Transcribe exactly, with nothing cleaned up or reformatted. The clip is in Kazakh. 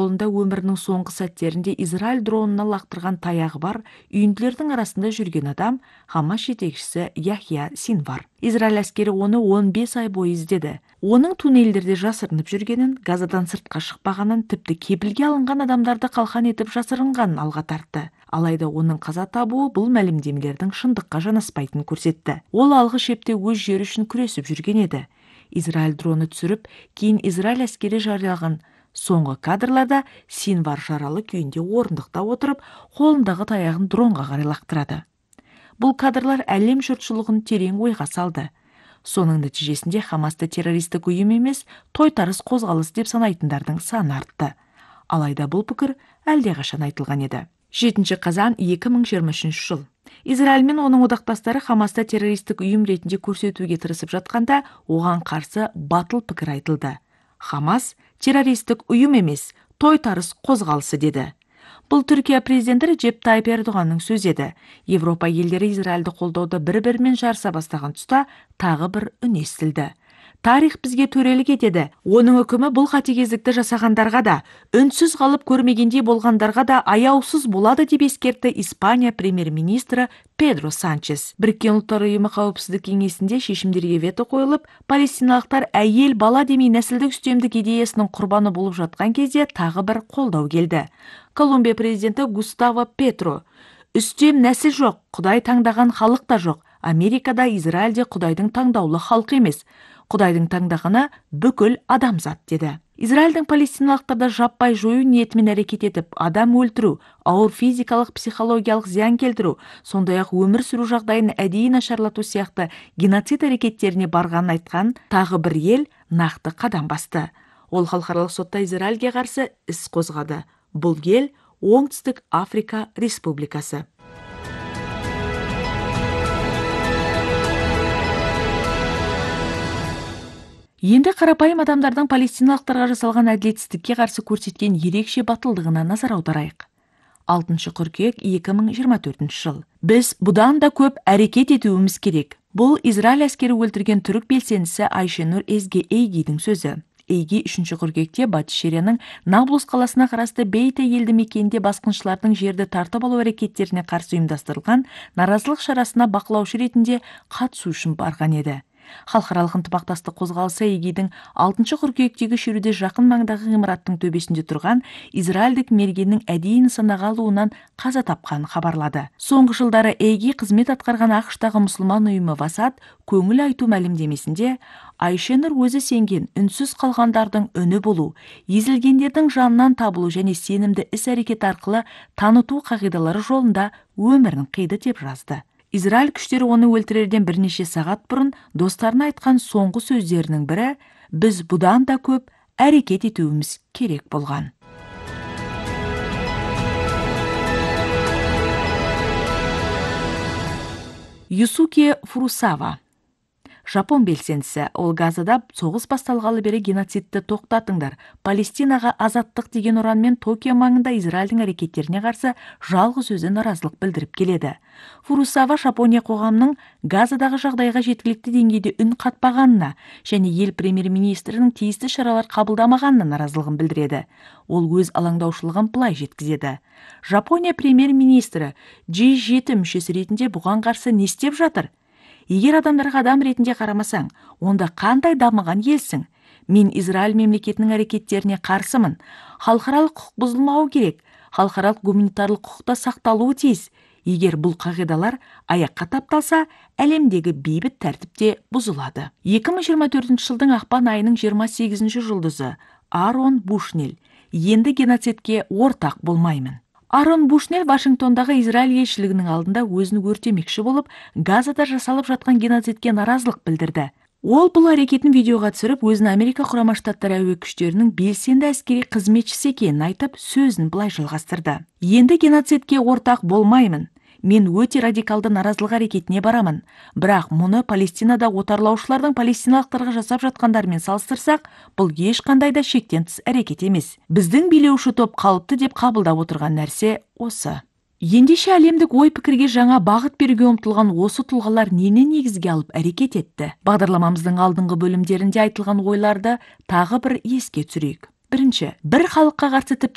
жолында өмірінің соңғы сәттерінде Израиль дронына лақтырған таяғы бар үйінділердің арасында жүрген адам Хамас жетекшісі Яхья Синвар. Израиль әскері оны он бес ай бойы іздеді. Оның туннельдерде жасырынып жүргенін, Газадан сыртқа шықпағанын, тіпті кепілге алынған адамдарды қалқан етіп жасырынғанын алға тартты. Алайда оның қаза табуы бұл мәлімдемелердің шындыққа жанаспайтынын көрсетті. Ол алғы шепте өз жері үшін күресіп жүрген еді. Израиль дроны түсіріп, кейін Израиль әскері жариялаған соңғы кадрларда Синвар жаралы күйінде орындықта отырып, қолындағы таяғын дронға қарай лақтырады. Бұл кадрлар әлем жұртшылығын терең ойға салды. Соның нәтижесінде Хамасты террористік ұйым емес, тойтарыс қозғалыс деп санайтындардың саны артты. Алайда бұл пікір әлдеқашан айтылған еді. жетінші қазан екі мың жиырма үшінші жыл. Израиль мен оның одақтастары Хамасты террористік ұйым ретінде көрсетуге тырысып жатқанда, оған қарсы батыл пікір айтылды. Хамас террористік ұйым емес, тойтарыс қозғалысы деді. Бұл Түркия президенті Реджеп Тайып Ердоғанның сөзі еді. Европа елдері Израильді қолдауда бір-бірімен жарыса бастаған тұста тағы бір үн естілді. Тарих бізге төрелік етеді. Оның үкімі бұл қатыгездікті жасағандарға да, үнсіз қалып көрмегендей болғандарға да аяусыз болады деп ескертті Испания премьер-министрі Педро Санчес. Біріккен ұлттар ұйымы қауіпсіздік кеңесінде шешімдерге вето қойылып, палестиналықтар әйел бала демей нәсілдік үстемдік идеясының құрбаны болып жатқан кезде тағы бір қолдау келді. Колумбия президенті Густаво Петро: үстем нәсіл жоқ, Құдай таңдаған халық та жоқ. Америкада, Израильде Құдайдың таңдаулы халқы емес, Құдайдың таңдағаны бүкіл адамзат деді. Израильдің палестиналықтарды жаппай жою ниетімен әрекет етіп, адам өлтіру, ауыр физикалық, психологиялық зиян келтіру, сондай-ақ өмір сүру жағдайын әдейі нашарлату сияқты геноцид әрекеттеріне барғанын айтқан тағы бір ел нақты қадам басты. Ол халықаралық сотта Израильге қарсы іс қозғады. Бұл ел Оңтүстік Африка Республикасы. Енді қарапайым адамдардың палестиналықтарға жасалған әділетсіздікке қарсы көрсеткен ерекше батылдығына назар аударайық. алтыншы қыркүйек екі мың жиырма төртінші жыл. Біз бұдан да көп әрекет етуіміз керек. Бұл Израиль әскері өлтірген түрік белсендісі Айшенур Ezgi Eygi'дің сөзі. Eygi үшінші қыркүйекте Батыс Шерияның Наблус қаласына қарасты Бейте елді мекенінде басқыншылардың жерді тартып алу әрекеттеріне қарсы ұйымдастырылған наразылық шарасына бақылаушы ретінде қатысу үшін барған еді. Халықаралық ынтымақтастық қозғалысы Eygi'дің алтыншы қыркүйектегі шеруде жақын маңдағы ғимараттың төбесінде тұрған израильдік мергеннің әдейі нысанаға алуынан қаза тапқанын хабарлады. Соңғы жылдары Eygi қызмет атқарған ақш-тағы мұсылман ұйымы Васат көңіл айту мәлімдемесінде Айшенур өзі сенген үнсіз қалғандардың үні болу, езілгендердің жанынан табылу және сенімді іс-әрекет арқылы таныту қағидалары жолында өмірін қиды деп жазды. Израиль күштері оны өлтірерден бірнеше сағат бұрын достарына айтқан соңғы сөздерінің бірі: біз бұдан да көп әрекет етуіміз керек болған. Юсуке Фурусава, Жапон белсендісі. Ол Газада соғыс басталғалы бері геноцидті тоқтатыңдар, Палестинаға азаттық деген ұранмен Токио маңында Израильдің әрекеттеріне қарсы жалғыз өзі наразылық білдіріп келеді. Фурусава Жапония қоғамның Газадағы жағдайға жеткілікті деңгейде үн қатпағанына және ел премьер-министрінің тиісті шаралар қабылдамағанына наразылығын білдіреді. Ол өз алаңдаушылығын былай жеткізеді. Жапония премьер-министрі джи жеті мүшесі ретінде бұған қарсы не істеп жатыр? Егер адамдарға адам ретінде қарамасаң, онда қандай дамыған елсің? Мен Израиль мемлекетінің әрекеттеріне қарсымын. Халықаралық құқық бұзылмауы керек. Халықаралық гуманитарлық құқықта сақталуы тиіс. Егер бұл қағидалар аяққа тапталса, әлемдегі бейбіт тәртіпте бұзылады. екі мың жиырма төртінші жылдың ақпан айының жиырма сегізінші жұлдызы Арон Бушнель: енді геноцидке ортақ болмаймын. Арон Бушнель Вашингтондағы Израиль елшілігінің алдында өзін өртемекші болып, Газада жасалып жатқан геноцидке наразылық білдірді. Ол бұл әрекетін видеоға түсіріп, өзін Америка Құрама Штаттары әуе күштерінің белсенді әскери қызметшісі екенін айтып, сөзін былай жалғастырды: енді геноцидке ортақ болмаймын. Мен өте радикалды наразылық әрекетіне барамын. Бірақ мұны Палестинада отарлаушылардың палестиналықтарға жасап жатқандармен салыстырсақ, бұл ешқандай да шектен тыс әрекет емес. Біздің билеуші топ қалыпты деп қабылдап отырған нәрсе осы. Ендеше әлемдік ой-пікірге жаңа бағыт беруге ұмтылған осы тұлғалар нені негізге алып әрекет етті? Бағдарламамыздың алдыңғы бөлімдерінде айтылған ойларды тағы бір еске түсірейік. Бірінші, бір халыққа қарсы тіпті